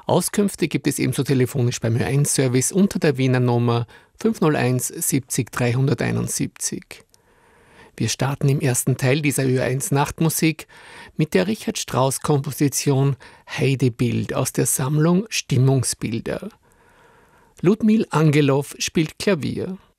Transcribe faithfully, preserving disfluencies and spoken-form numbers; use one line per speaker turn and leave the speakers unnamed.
Auskünfte gibt es ebenso telefonisch beim Ö eins Service unter der Wiener Nummer fünf null eins siebzig dreihunderteinundsiebzig. Wir starten im ersten Teil dieser Ö eins Nachtmusik mit der Richard Strauss-Komposition Heidebild aus der Sammlung Stimmungsbilder. Ludmil Angelov spielt Klavier.